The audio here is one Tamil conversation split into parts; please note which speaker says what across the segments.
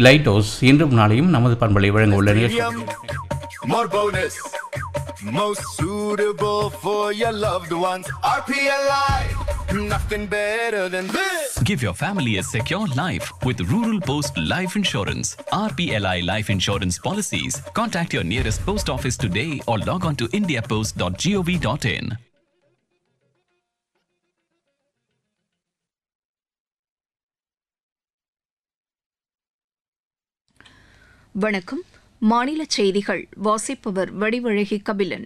Speaker 1: லைட் ஹவுஸ் இன்றும் நாளையும் நமது பண்பலை வழங்க உள்ள நிகழ்ச்சி.
Speaker 2: More bonus, most suitable for your loved ones. RPLI, nothing better than this.
Speaker 3: Give your family a secure life with Rural Post Life Insurance. RPLI Life Insurance Policies. Contact your nearest post office today or log on to indiapost.gov.in.
Speaker 4: வணக்கம். மாநில செய்திகள் வாசிப்பவர் வடிவழகி கபிலன்.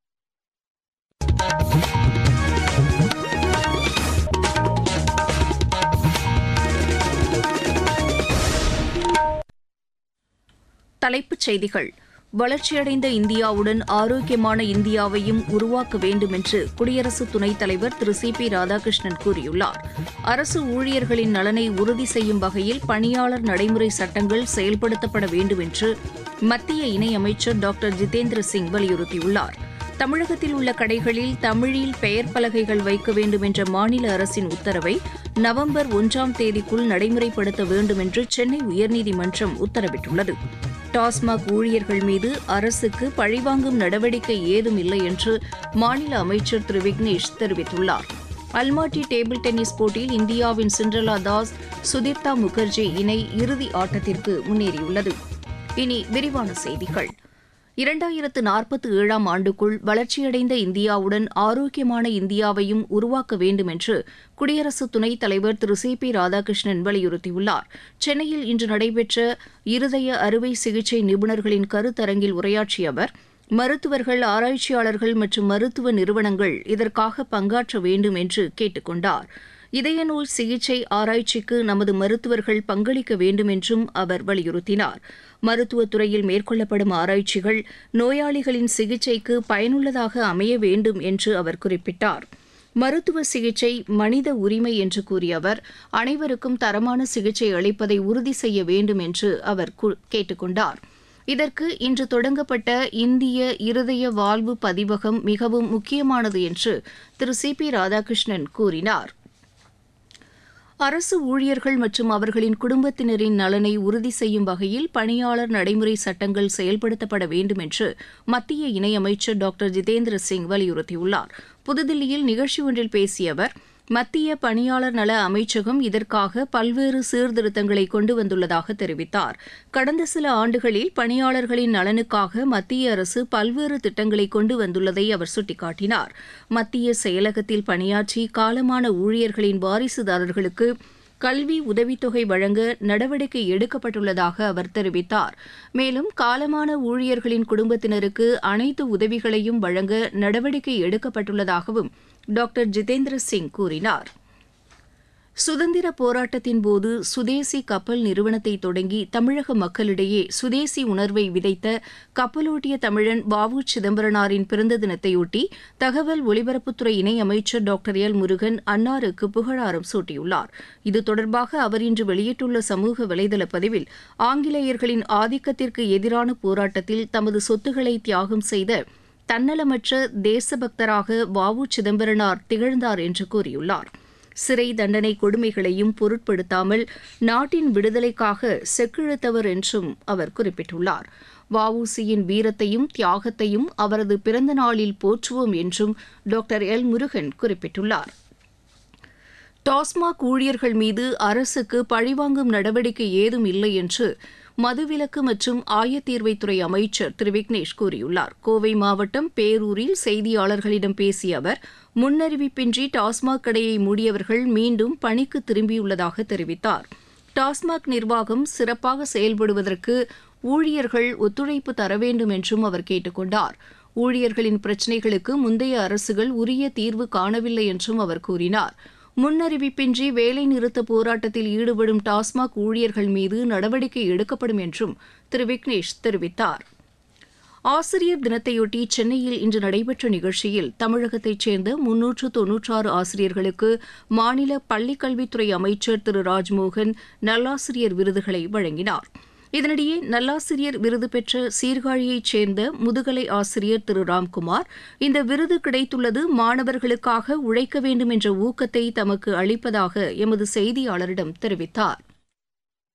Speaker 4: தலைப்புச் செய்திகள். வளர்ச்சியடைந்த இந்தியாவுடன் ஆரோக்கியமான இந்தியாவையும் உருவாக்க வேண்டும் என்று குடியரசு துணைத் தலைவர் திரு சி.பி. ராதாகிருஷ்ணன் கூறியுள்ளார். அரசு ஊழியர்களின் நலனை உறுதி செய்யும் வகையில் பணியாளர் நடைமுறை சட்டங்கள் செயல்படுத்தப்பட வேண்டும் என்று மத்திய இணையமைச்சர் டாக்டர் ஜிதேந்திர சிங் வலியுறுத்தியுள்ளார். தமிழகத்தில் உள்ள கடைகளில் தமிழில் பெயர் பலகைகள் வைக்க வேண்டும் என்ற மாநில அரசின் உத்தரவை நவம்பர் 1ஆம் தேதிக்குள் நடைமுறைப்படுத்த வேண்டும் என்று சென்னை உயர்நீதிமன்றம் உத்தரவிட்டுள்ளது. டாஸ்மாக் ஊழியர்கள் மீது அரசுக்கு பழிவாங்கும் நடவடிக்கை ஏதும் இல்லை என்று மாநில அமைச்சர் திரு விக்னேஷ் தெரிவித்துள்ளார். அல்மாட்டி டேபிள் டென்னிஸ் போட்டியில் இந்தியாவின் சிண்ட்ரலா தாஸ், சுதீப்தா முகர்ஜி இணை இறுதி ஆட்டத்திற்கு முன்னேறியுள்ளது. இனி விரிவான செய்திகள். 2047ஆம் ஆண்டுக்குள் வளர்ச்சியடைந்த இந்தியாவுடன் ஆரோக்கியமான இந்தியாவையும் உருவாக்க வேண்டும் என்று குடியரசு துணைத் தலைவர் திரு சி.பி. ராதாகிருஷ்ணன் வலியுறுத்தியுள்ளார். சென்னையில் இன்று நடைபெற்ற இருதய அறுவை சிகிச்சை நிபுணர்களின் கருத்தரங்கில் உரையாற்றிய அவர், மருத்துவர்கள், ஆராய்ச்சியாளர்கள் மற்றும் மருத்துவ நிறுவனங்கள் இதற்காக பங்காற்ற வேண்டும் என்று கேட்டுக் கொண்டார். இதய நோய் சிகிச்சை ஆராய்ச்சிக்கு நமது மருத்துவர்கள் பங்களிக்க வேண்டும் என்றும் அவர் வலியுறுத்தினார். மருத்துவத் துறையில் மேற்கொள்ளப்படும் ஆராய்ச்சிகள் நோயாளிகளின் சிகிச்சைக்கு பயனுள்ளதாக அமைய வேண்டும் என்று அவர் குறிப்பிட்டார். மருத்துவ சிகிச்சை மனித உரிமை என்று கூறிய அவர், அனைவருக்கும் தரமான சிகிச்சை அளிப்பதை உறுதி செய்ய வேண்டும் என்று அவர் கேட்டுக் கொண்டார். இதற்கு இன்று தொடங்கப்பட்ட இந்திய இருதய வாழ்வு பதிவகம் மிகவும் முக்கியமானது என்று திரு சி.பி. ராதாகிருஷ்ணன் கூறினார். அரசு ஊழியர்கள் மற்றும் அவர்களின் குடும்பத்தினரின் நலனை உறுதி செய்யும் வகையில் பணியாளர் நடைமுறை சட்டங்கள் செயல்படுத்தப்பட வேண்டும் என்று மத்திய இணையமைச்சர் டாக்டர் ஜிதேந்திர சிங் வலியுறுத்தியுள்ளார். புதுதில்லியில் நிகழ்ச்சி ஒன்றில் பேசிய அவர், மத்திய பணியாளர் நல அமைச்சகம் இதற்காக பல்வேறு சீர்திருத்தங்களை கொண்டு வந்துள்ளதாக தெரிவித்தார். கடந்த சில ஆண்டுகளில் பணியாளர்களின் நலனுக்காக மத்திய அரசு பல்வேறு திட்டங்களை கொண்டு வந்துள்ளதை அவர் சுட்டிக்காட்டினார். மத்திய செயலகத்தில் பணியாற்றி காலமான ஊழியர்களின் வாரிசுதாரர்களுக்கு கல்வி உதவித்தொகை வழங்க நடவடிக்கை எடுக்கப்பட்டுள்ளதாக அவர் தெரிவித்தார். மேலும் காலமான ஊழியர்களின் குடும்பத்தினருக்கு அனைத்து உதவிகளையும் வழங்க நடவடிக்கை எடுக்கப்பட்டுள்ளதாகவும் டாக்டர் ஜிதேந்திர சிங் கூறினார். சுதந்திர போராட்டத்தின் போது சுதேசி கப்பல் நிறுவனத்தை தொடங்கி தமிழக மக்களிடையே சுதேசி உணர்வை விதைத்த கப்பலோட்டிய தமிழன் வ.உ. சிதம்பரனாரின் பிறந்த தினத்தையொட்டி தகவல் ஒலிபரப்புத்துறை இணையமைச்சர் டாக்டர் எல். முருகன் அன்னாருக்கு புகழாரம் சூட்டியுள்ளார். இது தொடர்பாக அவர் இன்று வெளியிட்டுள்ள சமூக வலைதள பதிவில், ஆங்கிலேயர்களின் ஆதிக்கத்திற்கு எதிரான போராட்டத்தில் தமது சொத்துக்களை தியாகம் செய்த தன்னலமற்ற தேசபக்தராக வ.உ. சிதம்பரனார் திகழ்ந்தார் என்று கூறியுள்ளார். சிறை தண்டனை கொடுமைகளையும் பொருட்படுத்தாமல் நாட்டின் விடுதலைக்காக செக்கிழுத்தவர் என்றும் அவர் குறிப்பிட்டுள்ளார். வ.உ.சியின் வீரத்தையும் தியாகத்தையும் அவரது பிறந்த நாளில் போற்றுவோம் என்றும் டாக்டர் எல். முருகன் குறிப்பிட்டுள்ளார். டாஸ்மாக் ஊழியர்கள் மீது அரசுக்கு பழிவாங்கும் நடவடிக்கை ஏதும் இல்லை என்று மதுவிலக்கு மற்றும் ஆயத்தீர்வைத்துறை அமைச்சர் திரு விக்னேஷ் கூறியுள்ளார். கோவை மாவட்டம் பேரூரில் செய்தியாளர்களிடம் பேசிய அவர், முன்னறிவிப்பின்றி டாஸ்மாக் கடையை மூடியவர்கள் மீண்டும் பணிக்கு திரும்பியுள்ளதாக தெரிவித்தார். டாஸ்மாக் நிர்வாகம் சிறப்பாக செயல்படுவதற்கு ஊழியர்கள் ஒத்துழைப்பு தர வேண்டும் என்றும் அவர் கேட்டுக் கொண்டார். ஊழியர்களின் பிரச்சினைகளுக்கு முந்தைய அரசுகள் உரிய தீர்வு காணவில்லை என்றும் அவர் கூறினார். முன்னறிவிப்பின்றி வேலைநிறுத்த போராட்டத்தில் ஈடுபடும் டாஸ்மாக் ஊழியர்கள் மீது நடவடிக்கை எடுக்கப்படும் என்றும் திரு விக்னேஷ் தெரிவித்தார். ஆசிரியர் தினத்தையொட்டி சென்னையில் இன்று நடைபெற்ற நிகழ்ச்சியில் தமிழகத்தைச் சேர்ந்த 396 ஆசிரியர்களுக்கு மாநில பள்ளிக்கல்வித்துறை அமைச்சர் திரு ராஜ்மோகன் நல்லாசிரியர் விருதுகளை வழங்கினார். இதனிடையே நல்லாசிரியர் விருது பெற்ற சீர்காழியைச் சேர்ந்த முதுகலை ஆசிரியர் திரு ராம்குமார், இந்த விருது கிடைத்துள்ளது மாணவர்களுக்காக உழைக்க வேண்டும் என்ற ஊக்கத்தை தமக்கு அளிப்பதாக எமது செய்தியாளரிடம் தெரிவித்தார்.